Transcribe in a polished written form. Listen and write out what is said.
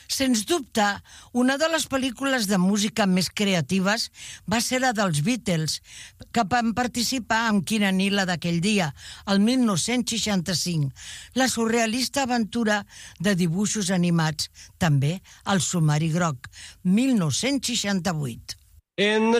Sens dubte, una de les pel·lícules de música més creatives va ser la dels Beatles, que van participar amb Quina Nila d'aquell dia, el 1965, la surrealista aventura de dibuixos animats, també El Submarí Groc, 1968.